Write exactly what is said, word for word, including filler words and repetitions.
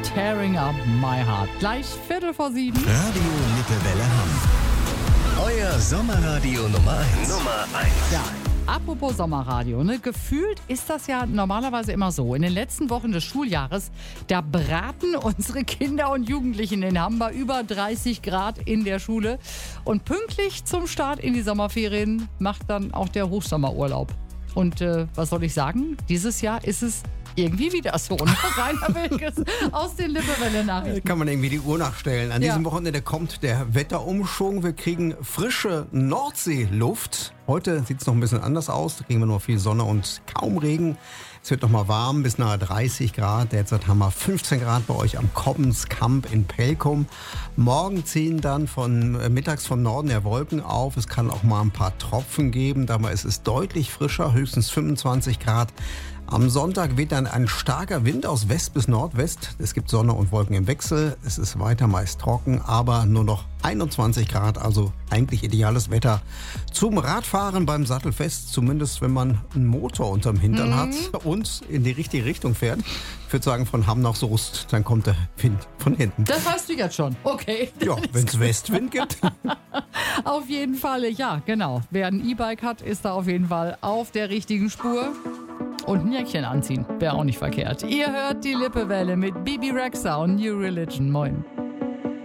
Tearing Up My Heart. Gleich Viertel vor sieben. Radio Lippewelle Hamm. Euer Sommerradio Nummer eins. Nummer eins. Ja. Apropos Sommerradio, ne? Gefühlt ist das ja normalerweise immer so. In den letzten Wochen des Schuljahres, da braten unsere Kinder und Jugendlichen in Hamm bei über dreißig Grad in der Schule. Und pünktlich zum Start in die Sommerferien macht dann auch der Hochsommerurlaub. Und äh, was soll ich sagen? Dieses Jahr ist es irgendwie wieder so. Ne? Rainer Wilkes aus den Lippewelle-Nachrichten. Kann man irgendwie die Uhr nachstellen. An Ja. diesem Wochenende kommt der Wetterumschwung. Wir kriegen frische Nordseeluft. Heute sieht es noch ein bisschen anders aus. Da kriegen wir nur viel Sonne und kaum Regen. Es wird noch mal warm, bis nahe dreißig Grad. Derzeit haben wir fünfzehn Grad bei euch am Kobbenskamp in Pelkum. Morgen ziehen dann von äh, mittags von Norden der Wolken auf. Es kann auch mal ein paar Tropfen geben. Dabei ist es deutlich frischer, höchstens fünfundzwanzig Grad. Am Sonntag weht dann ein starker Wind aus West bis Nordwest. Es gibt Sonne und Wolken im Wechsel. Es ist weiter meist trocken, aber nur noch einundzwanzig Grad, also eigentlich ideales Wetter zum Radfahren beim Sattelfest, zumindest wenn man einen Motor unterm Hintern Mhm. hat und in die richtige Richtung fährt. Ich würde sagen, von Hamm nach Soest, dann kommt der Wind von hinten. Das weißt du jetzt schon. Okay. Ja, wenn es Westwind gibt. Auf jeden Fall, ja, genau. Wer ein E-Bike hat, ist da auf jeden Fall auf der richtigen Spur. Und ein Jäckchen anziehen, wäre auch nicht verkehrt. Ihr hört die Lippewelle mit Bibi Rexha und New Religion. Moin.